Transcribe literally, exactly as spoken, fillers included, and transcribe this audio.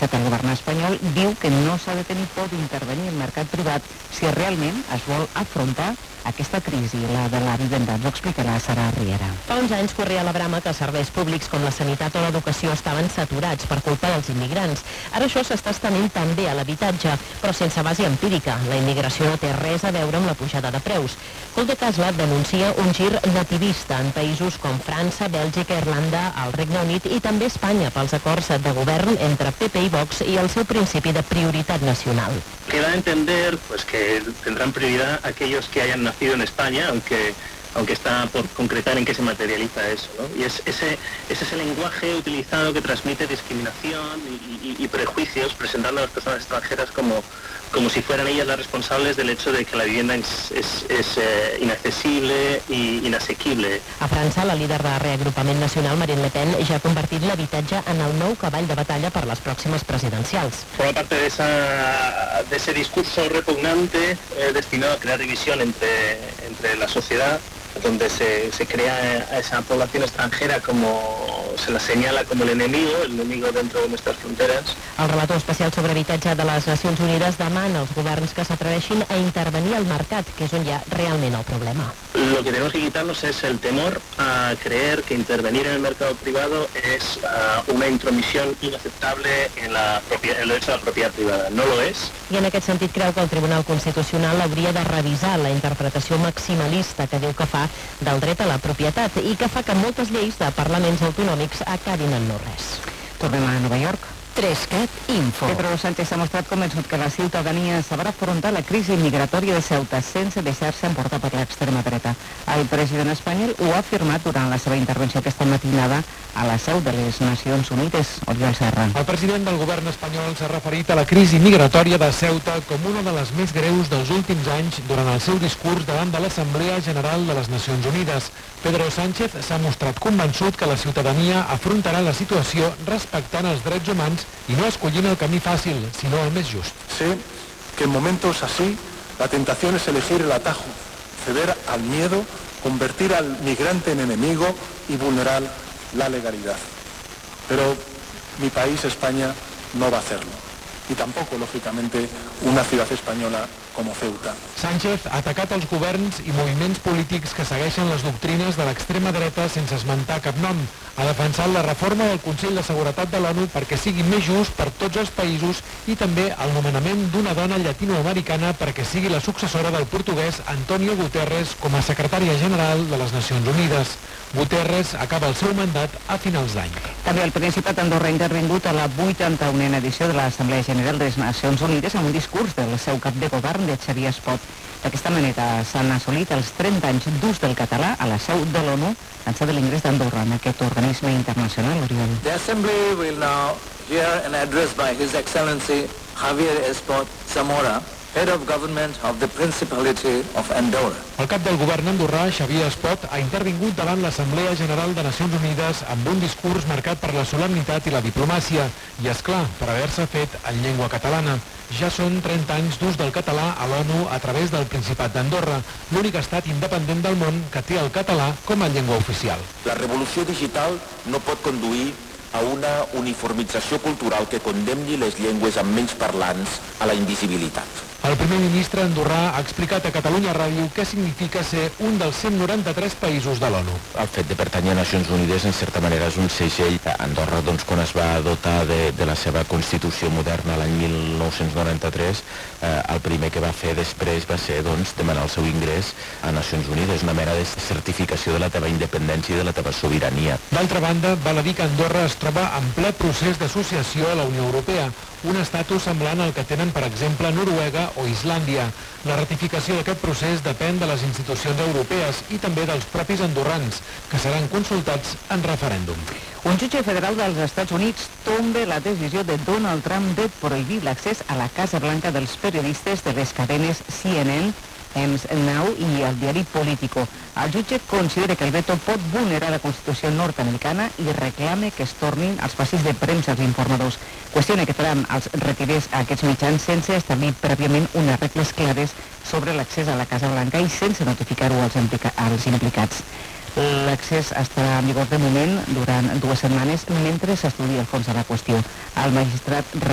anunciat el govern espanyol, diu que no s'ha de tenir por d'intervenir el mercat privat si realment es vol afrontar aquesta crisi, la de la vivenda. Ens ho explicarà Sara Riera. Fa uns anys corria la brama que serveis públics com la sanitat o l'educació estaven saturats per culpa dels immigrants. Ara això s'està estenent també a l'habitatge, però sense base empírica. La immigració no té res a veure amb la pujada de preus. Koldo Casla denuncia un gir nativista en països com França, Bèlgica, Irlanda, el Regne Unit i també Espanya pels acords de govern entre P P i Vox i el seu principi de prioritat nacional. Queda a entender pues, que tendrán prioridad aquellos que hayan nacido en España, aunque, aunque está por concretar en qué se materializa eso, ¿no? Y es, ese, ese es el lenguaje utilizado que transmite discriminación y, y, y prejuicios, presentando a las personas extranjeras como, como si fueran ellas las responsables del hecho de que la vivienda es, es, es eh, inaccesible i inasequible. A França, la líder de Reagrupament Nacional, Marine Le Pen, ja ha convertit l'habitatge en el nou cavall de batalla per les pròximes presidencials. Forma parte de, esa, de ese discurso repugnante eh, destinado a crear división entre, entre la sociedad, donde se, se crea a esa población extranjera como se la señala como el enemigo, el enemigo dentro de nuestras fronteras. El relator especial sobre habitatge de les Nacions Unides demana als governs que s'atreveixin a intervenir al mercat, que és on hi ha realment el problema. Lo que tenemos que quitarnos es el temor a creer que intervenir en el mercado privado es uh, una intromisión inaceptable en, la propia, en el derecho a la propiedad privada. No lo es. I en aquest sentit creu que el Tribunal Constitucional hauria de revisar la interpretació maximalista que diu que fa del dret a la propietat i que fa que moltes lleis de parlaments autonòmics acabin en no res. Tornem a Nova York. Trescat Info. Pedro Sánchez ha mostrat convençut que la ciutadania sabrà afrontar la crisi migratòria de Ceuta sense deixar-se emportar per l'extrema dreta. El president espanyol ho ha afirmat durant la seva intervenció aquesta matinada a la seu de les Nacions Unides. Oriol Serra. El president del govern espanyol s'ha referit a la crisi migratòria de Ceuta com una de les més greus dels últims anys durant el seu discurs davant de l'Assemblea General de les Nacions Unides. Pedro Sánchez s'ha mostrat convençut que la ciutadania afrontarà la situació respectant els drets humans y no escollint el camí fàcil, sinó el més just. Sé que en momentos así la tentación es elegir el atajo, ceder al miedo, convertir al migrante en enemigo y vulnerar la legalidad. Pero mi país, España, no va a hacerlo. Y tampoco, lógicamente, una ciudad española com Ceuta. Sánchez ha atacat els governs i moviments polítics que segueixen les doctrines de l'extrema dreta sense esmentar cap nom. Ha defensat la reforma del Consell de Seguretat de l'ONU perquè sigui més just per tots els països i també el nomenament d'una dona llatinoamericana perquè sigui la successora del portuguès Antonio Guterres com a secretària general de les Nacions Unides. Guterres acaba el seu mandat a finals d'any. També el Principat d'Andorra ha intervingut a la vuitanta-unena edició de l'Assemblea General de les Nacions Unides amb un discurs del seu cap de govern, de Xavier Espot. D'aquesta manera s'han assolit els trenta anys d'ús del català a la seu de l'ONU, ençà de l'ingrés d'Andorra en aquest organisme internacional. Oriol. The Assembly will now hear an address by His Excellency Javier Espot Zamora, Head of Government of the Principality of Andorra. El cap del govern andorrà, Xavier Espot, ha intervingut davant l'Assemblea General de Nacions Unides amb un discurs marcat per la solemnitat i la diplomàcia, i, és clar, per haver-se fet en llengua catalana. Ja són trenta anys d'ús del català a l'ONU a través del Principat d'Andorra, l'únic estat independent del món que té el català com a llengua oficial. La revolució digital no pot conduir a una uniformització cultural que condemni les llengües amb menys parlants a la invisibilitat. El primer ministre andorrà ha explicat a Catalunya Ràdio què significa ser un dels cent noranta-tres països de l'ONU. El fet de pertànyer a Nacions Unides, en certa manera, és un segell. Andorra, doncs, quan es va dotar de, de la seva Constitució moderna l'any mil nou-cents noranta-tres, eh, el primer que va fer després va ser, doncs, demanar el seu ingrés a Nacions Unides, una mena de certificació de la teva independència i de la teva sobirania. D'altra banda, val a dir que Andorra es troba en ple procés d'associació a la Unió Europea, un estatus semblant al que tenen, per exemple, Noruega o Islàndia. La ratificació d'aquest procés depèn de les institucions europees i també dels propis andorrans, que seran consultats en referèndum. Un jutge federal dels Estats Units tomba la decisió de Donald Trump de prohibir l'accés a la Casa Blanca dels periodistes de les cadenes C N N, Ems Now i el diari Politico. El jutge considera que el veto pot vulnerar la Constitució nord-americana i reclama que es tornin als passis de premsa als informadors. Qüestiona que Trump els retirés a aquests mitjans sense establir prèviament unes regles clares sobre l'accés a la Casa Blanca i sense notificar-ho als, als implicats. L'accés estarà en vigor de moment durant dues setmanes mentre s'estudia el fons de la qüestió. El magistrat